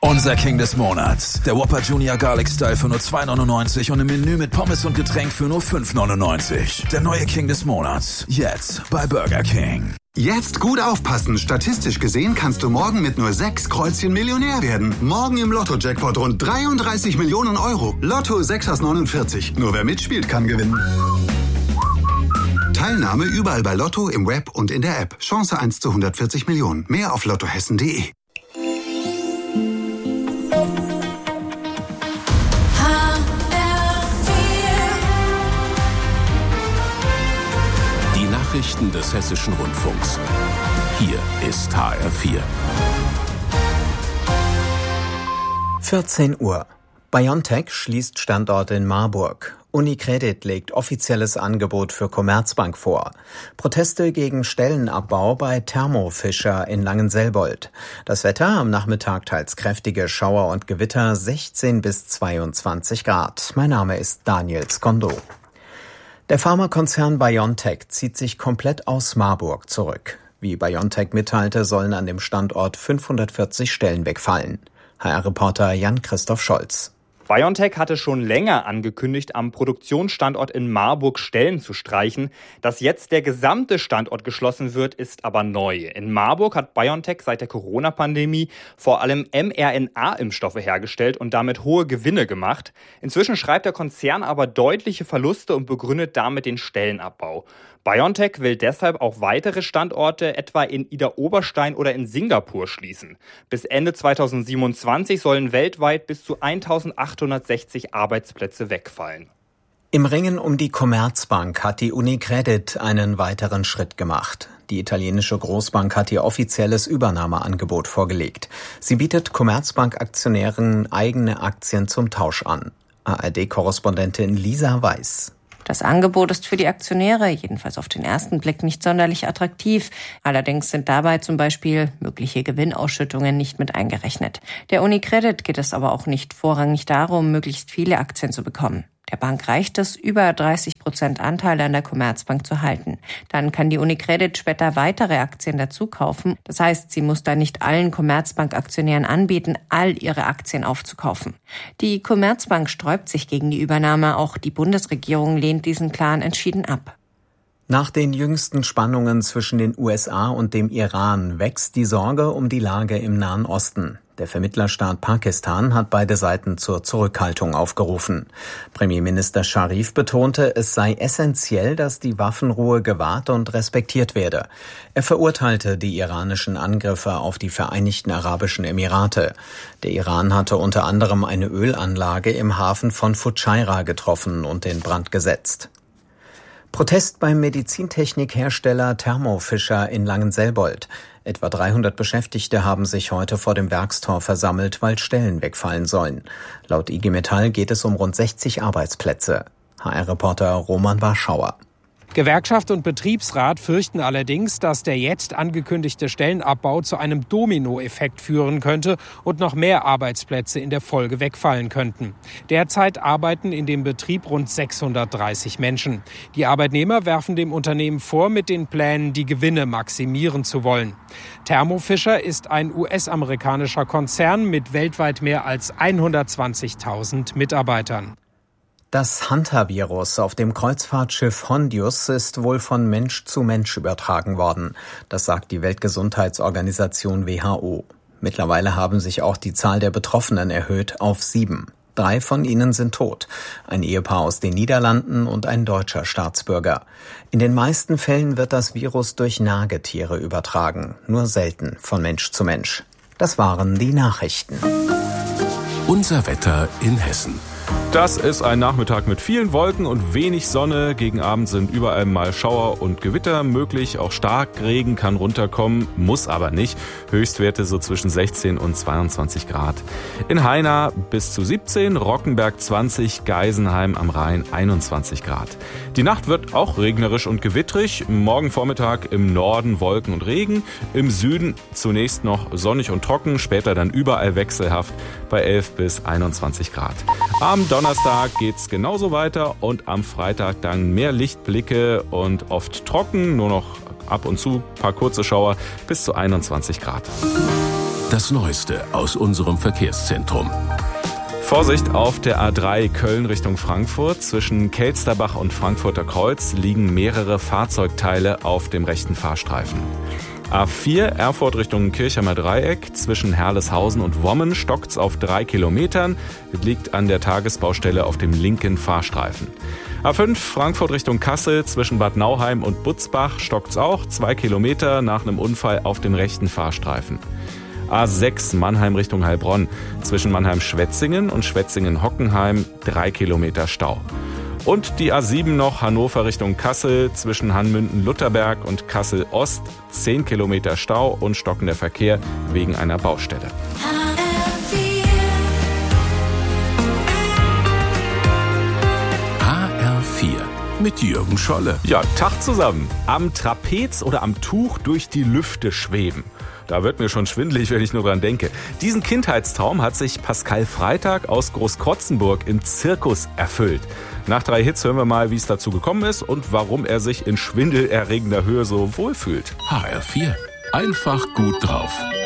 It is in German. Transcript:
Unser King des Monats. Der Whopper Junior Garlic Style für nur $2,99 und im Menü mit Pommes und Getränk für nur $5,99. Der neue King des Monats. Jetzt bei Burger King. Jetzt gut aufpassen. Statistisch gesehen kannst du morgen mit nur 6 Kreuzchen Millionär werden. Morgen im Lotto-Jackpot rund 33 Millionen Euro. Lotto 6 aus 49. Nur wer mitspielt, kann gewinnen. Teilnahme überall bei Lotto, im Web und in der App. Chance 1 zu 140 Millionen. Mehr auf lottohessen.de. Nachrichten des Hessischen Rundfunks. Hier ist HR4. 14 Uhr. BioNTech schließt Standort in Marburg. UniCredit legt offizielles Angebot für Commerzbank vor. Proteste gegen Stellenabbau bei Thermo Fisher in Langenselbold. Das Wetter am Nachmittag teils kräftige Schauer und Gewitter, 16 bis 22 Grad. Mein Name ist Daniel Skondo. Der Pharmakonzern BioNTech zieht sich komplett aus Marburg zurück. Wie BioNTech mitteilte, sollen an dem Standort 540 Stellen wegfallen. HR-Reporter Jan-Christoph Scholz. BioNTech hatte schon länger angekündigt, am Produktionsstandort in Marburg Stellen zu streichen. Dass jetzt der gesamte Standort geschlossen wird, ist aber neu. In Marburg hat BioNTech seit der Corona-Pandemie vor allem mRNA-Impfstoffe hergestellt und damit hohe Gewinne gemacht. Inzwischen schreibt der Konzern aber deutliche Verluste und begründet damit den Stellenabbau. BioNTech will deshalb auch weitere Standorte, etwa in Idar-Oberstein oder in Singapur, schließen. Bis Ende 2027 sollen weltweit bis zu 1.860 Arbeitsplätze wegfallen. Im Ringen um die Commerzbank hat die UniCredit einen weiteren Schritt gemacht. Die italienische Großbank hat ihr offizielles Übernahmeangebot vorgelegt. Sie bietet Commerzbank-Aktionären eigene Aktien zum Tausch an. ARD-Korrespondentin Lisa Weiß. Das Angebot ist für die Aktionäre, jedenfalls auf den ersten Blick, nicht sonderlich attraktiv. Allerdings sind dabei zum Beispiel mögliche Gewinnausschüttungen nicht mit eingerechnet. Der UniCredit geht es aber auch nicht vorrangig darum, möglichst viele Aktien zu bekommen. Der Bank reicht es, über 30% Anteile an der Commerzbank zu halten. Dann kann die UniCredit später weitere Aktien dazu kaufen. Das heißt, sie muss dann nicht allen Commerzbank-Aktionären anbieten, all ihre Aktien aufzukaufen. Die Commerzbank sträubt sich gegen die Übernahme. Auch die Bundesregierung lehnt diesen Plan entschieden ab. Nach den jüngsten Spannungen zwischen den USA und dem Iran wächst die Sorge um die Lage im Nahen Osten. Der Vermittlerstaat Pakistan hat beide Seiten zur Zurückhaltung aufgerufen. Premierminister Scharif betonte, es sei essentiell, dass die Waffenruhe gewahrt und respektiert werde. Er verurteilte die iranischen Angriffe auf die Vereinigten Arabischen Emirate. Der Iran hatte unter anderem eine Ölanlage im Hafen von Fujairah getroffen und in Brand gesetzt. Protest beim Medizintechnikhersteller Thermo Fisher in Langenselbold. Etwa 300 Beschäftigte haben sich heute vor dem Werkstor versammelt, weil Stellen wegfallen sollen. Laut IG Metall geht es um rund 60 Arbeitsplätze. HR-Reporter Roman Warschauer. Gewerkschaft und Betriebsrat fürchten allerdings, dass der jetzt angekündigte Stellenabbau zu einem Dominoeffekt führen könnte und noch mehr Arbeitsplätze in der Folge wegfallen könnten. Derzeit arbeiten in dem Betrieb rund 630 Menschen. Die Arbeitnehmer werfen dem Unternehmen vor, mit den Plänen die Gewinne maximieren zu wollen. Thermo Fisher ist ein US-amerikanischer Konzern mit weltweit mehr als 120.000 Mitarbeitern. Das Hantavirus auf dem Kreuzfahrtschiff Hondius ist wohl von Mensch zu Mensch übertragen worden. Das sagt die Weltgesundheitsorganisation WHO. Mittlerweile haben sich auch die Zahl der Betroffenen erhöht auf 7. 3 von ihnen sind tot. Ein Ehepaar aus den Niederlanden und ein deutscher Staatsbürger. In den meisten Fällen wird das Virus durch Nagetiere übertragen, nur selten von Mensch zu Mensch. Das waren die Nachrichten. Unser Wetter in Hessen. Das ist ein Nachmittag mit vielen Wolken und wenig Sonne. Gegen Abend sind überall mal Schauer und Gewitter möglich. Auch Starkregen kann runterkommen, muss aber nicht. Höchstwerte so zwischen 16 und 22 Grad. In Haina bis zu 17, Rockenberg 20, Geisenheim am Rhein 21 Grad. Die Nacht wird auch regnerisch und gewittrig. Morgen Vormittag im Norden Wolken und Regen. Im Süden zunächst noch sonnig und trocken, später dann überall wechselhaft bei 11 bis 21 Grad. Am Donnerstag geht's genauso weiter und am Freitag dann mehr Lichtblicke und oft trocken, nur noch ab und zu ein paar kurze Schauer bis zu 21 Grad. Das Neueste aus unserem Verkehrszentrum. Vorsicht auf der A3 Köln Richtung Frankfurt. Zwischen Kelsterbach und Frankfurter Kreuz liegen mehrere Fahrzeugteile auf dem rechten Fahrstreifen. A4 Erfurt Richtung Kirchheimer Dreieck. Zwischen Herleshausen und Wommen stockt's auf 3 Kilometern. Liegt an der Tagesbaustelle auf dem linken Fahrstreifen. A5 Frankfurt Richtung Kassel. Zwischen Bad Nauheim und Butzbach stockt's auch 2 Kilometer nach einem Unfall auf dem rechten Fahrstreifen. A6 Mannheim Richtung Heilbronn. Zwischen Mannheim-Schwetzingen und Schwetzingen-Hockenheim 3 Kilometer Stau. Und die A7 noch Hannover Richtung Kassel. Zwischen Hanmünden-Lutterberg und Kassel-Ost 10 Kilometer Stau und stockender Verkehr wegen einer Baustelle. HR4 mit Jürgen Scholle. Ja, Tag zusammen. Am Trapez oder am Tuch durch die Lüfte schweben. Da wird mir schon schwindelig, wenn ich nur dran denke. Diesen Kindheitstraum hat sich Pascal Freitag aus Großkrotzenburg im Zirkus erfüllt. Nach 3 Hits hören wir mal, wie es dazu gekommen ist und warum er sich in schwindelerregender Höhe so wohlfühlt. HR4. Einfach gut drauf.